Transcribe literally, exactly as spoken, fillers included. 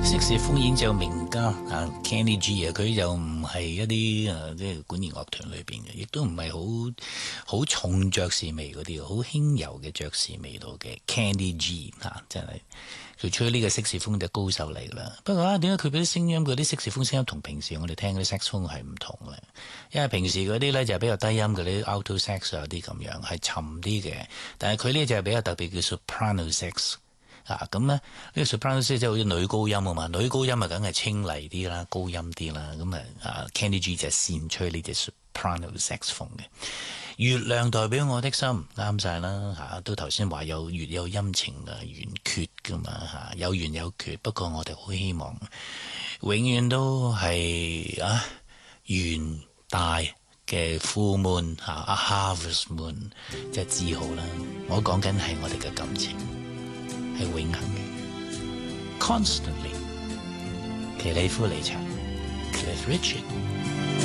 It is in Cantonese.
色士風演奏名家啊 Kenny G 啊，佢就唔係一啲誒即係管弦樂團裏邊嘅，亦都唔係好好重爵士味嗰啲，好輕柔嘅爵士味道嘅 Kenny G 啊，真係佢吹呢個色士風嘅高手嚟噶啦。不過啊，點解佢嗰啲聲音嗰啲色士風聲音同平時我哋聽嗰啲 saxophone 係唔同咧？因為平時嗰啲咧就係比較低音嗰啲 alto sax 啊啲咁樣係沉啲嘅，但係佢呢就係比較特別叫 soprano sax。啊，咁咧呢個 soprano sax 即係好似女高音啊嘛，女高音啊梗係清麗啲啦，高音啲啦，咁啊啊 Kenny G 就係擅吹呢隻 soprano saxophone 嘅。月亮代表我的心，啱晒啦嚇，都頭先話有月有陰晴啊，圓缺噶嘛嚇，有圓有缺，不過我哋好希望永遠都係啊圓大嘅 full moon 嚇，啊 harvest moon 即係至好啦。我講緊係我哋嘅感情。係永恆嘅 ，constantly。奇里夫理查 ，Cliff Richard。